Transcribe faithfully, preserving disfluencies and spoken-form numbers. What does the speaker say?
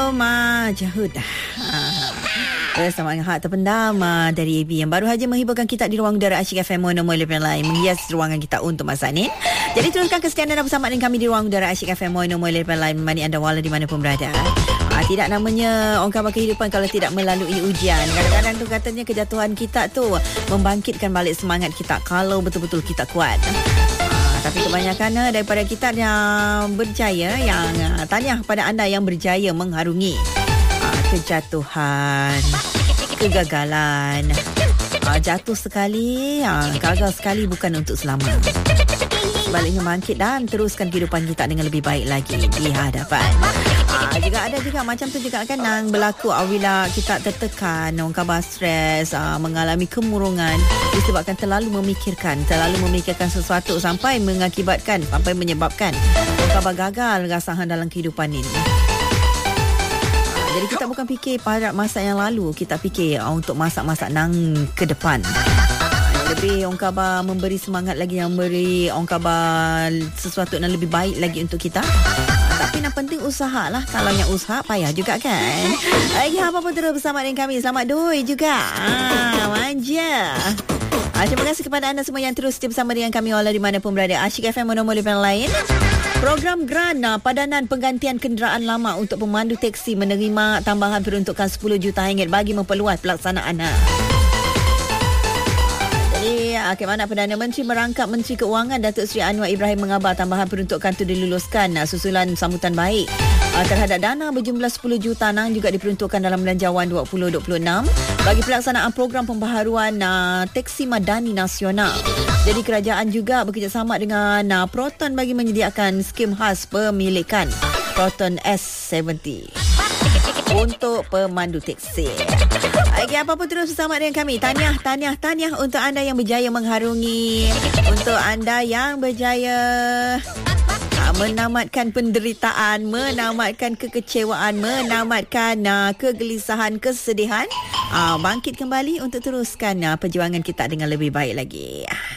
Roma Jahudah. Bersama dengan Hak Terpendam dari A B yang baru saja menghiburkan kita di ruang udara Asyik F M Mono Lepas Lain, menghias ruangan kita untuk masa ini. Jadi teruskan kesetiaan anda bersama dengan kami di ruang udara Asyik F M Mono Lepas Lain, menemani anda wala di mana pun berada. Ah, tidak namanya orang khabar kehidupan kalau tidak melalui ujian. Kadang-kadang tu katanya kejatuhan kita tu membangkitkan balik semangat kita kalau betul-betul kita kuat. Tapi kebanyakan daripada kita yang berjaya, yang tahniah kepada anda yang berjaya mengharungi kejatuhan, kegagalan. Jatuh sekali, gagal sekali bukan untuk selamat. Sebaliknya bangkit dan teruskan kehidupan kita dengan lebih baik lagi di hadapan. Ah, juga ada juga macam tu juga kan yang berlaku apabila kita tertekan, orang khabar stres, ah, mengalami kemurungan disebabkan terlalu memikirkan, terlalu memikirkan sesuatu sampai mengakibatkan, sampai menyebabkan orang khabar gagal rasahan dalam kehidupan ini. Jadi kita bukan fikir pada masa yang lalu, kita fikir uh, untuk masa-masa nang ke depan. Lebih orang khabar memberi semangat lagi, yang memberi orang khabar sesuatu yang lebih baik lagi untuk kita. Uh, tapi yang penting usahalah. Kalau yang usaha payah juga kan. Ya, apa pun terus bersama dengan kami. Selamat doi juga. Ah, manja. Ah, terima kasih kepada anda semua yang terus bersama dengan kami walau di mana pun berada. Asyik F M Mono Lepas Lain. Program Grana Padanan Penggantian Kenderaan Lama untuk pemandu teksi menerima tambahan peruntukan sepuluh juta ringgit bagi memperluas pelaksanaan. Jadi, ke mana Perdana Menteri merangkap Menteri Keuangan Datuk Seri Anwar Ibrahim mengabar tambahan peruntukan itu diluluskan susulan sambutan baik terhadap dana berjumlah sepuluh juta nang juga diperuntukkan dalam Belanjawan dua ribu dua puluh enam bagi pelaksanaan program pembaharuan uh, teksi madani nasional. Jadi kerajaan juga bekerjasama dengan uh, Proton bagi menyediakan skim khas pemilikan Proton S tujuh puluh untuk pemandu teksi. Lagi apa pun terus bersama dengan kami. Tahniah, tahniah, tahniah untuk anda yang berjaya mengharungi, untuk anda yang berjaya menamatkan penderitaan, menamatkan kekecewaan, menamatkan uh, kegelisahan, kesedihan. Uh, bangkit kembali untuk teruskan uh, perjuangan kita dengan lebih baik lagi.